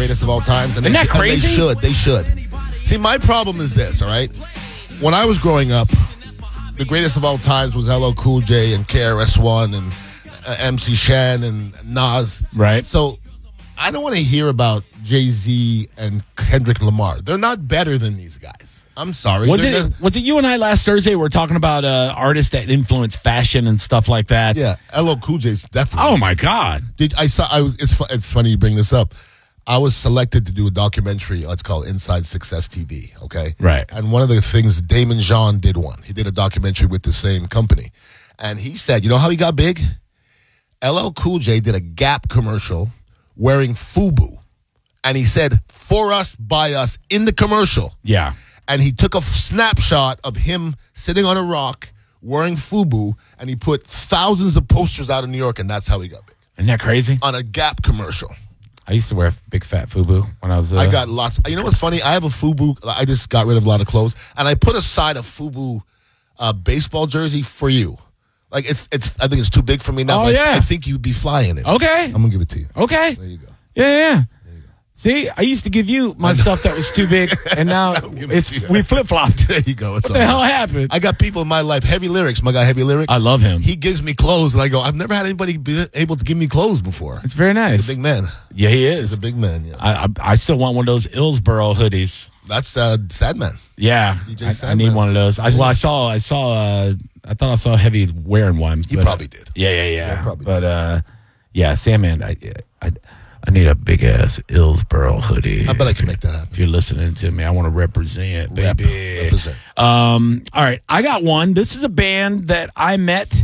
greatest of all times. And Isn't that crazy? And they should. See, my problem is this, all right? When I was growing up, the greatest of all times was LL Cool J and KRS-One and MC Shan and Nas. Right. So I don't want to hear about Jay-Z and Kendrick Lamar. They're not better than these guys. I'm sorry. Was it you and I last Thursday? We were talking about artists that influence fashion and stuff like that. Yeah, LL Cool J's definitely. Oh my God! It's funny you bring this up. I was selected to do a documentary. Let's call it Inside Success TV. Okay, right. And one of the things, Damon Jean did one. He did a documentary with the same company, and he said, you know how he got big? LL Cool J did a Gap commercial wearing FUBU, and he said, "For us, by us," in the commercial. Yeah. And he took a snapshot of him sitting on a rock wearing FUBU, and he put thousands of posters out in New York, and that's how he got big. Isn't that crazy? On a Gap commercial. I used to wear big fat FUBU when I was. I got lots. You know what's funny? I have a FUBU. I just got rid of a lot of clothes, and I put aside a FUBU baseball jersey for you. Like it's. I think it's too big for me now. Oh, but yeah. I think you'd be flying it. Okay. I'm gonna give it to you. Okay. There you go. Yeah. See, I used to give you my stuff that was too big, and now we flip-flopped. There you go. What the hell happened? I got people in my life, Heavy Lyrics, my guy Heavy Lyrics. I love him. He gives me clothes, and I go, I've never had anybody be able to give me clothes before. It's very nice. He's a big man. Yeah, he is. He's a big man, yeah. I still want one of those Hillsboro hoodies. That's Sadman. Yeah, I need one of those. I thought I saw Heavy wearing one. He probably did. Yeah. Probably but yeah, Sandman, I need a big ass Hillsboro hoodie. I bet I can make that happen. If you're listening to me, I want to represent, baby. Represent. All right, I got one. This is a band that I met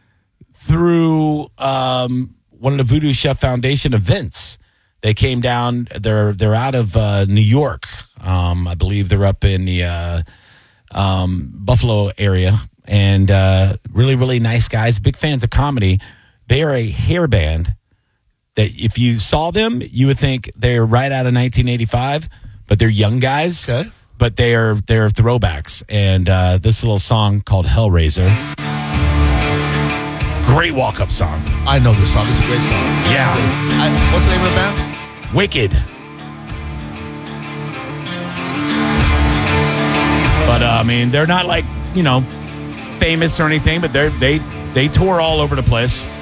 through one of the Voodoo Chef Foundation events. They came down. They're out of New York. I believe they're up in the Buffalo area, and really, really nice guys. Big fans of comedy. They are a hair band that if you saw them, you would think they're right out of 1985, but they're young guys. Okay. But they're throwbacks. And this little song called Hellraiser. Great walk-up song. I know this song. It's a great song. Yeah. What's the name of the band? Wicked. But, I mean, they're not like, famous or anything, but they tour all over the place.